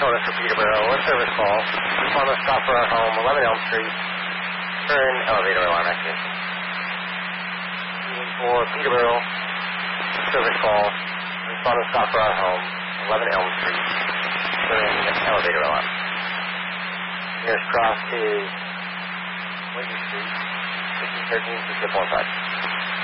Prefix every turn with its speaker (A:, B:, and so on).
A: Tonis for Peterborough, one service call. Respondent stop for our home, 11 Elm Street. Turn elevator alarm activation. For Peterborough, service call. Respondent stop for our home, 11 Elm Street. Turn elevator alarm. Nearest cross is Windy Street, 1513 to 1515.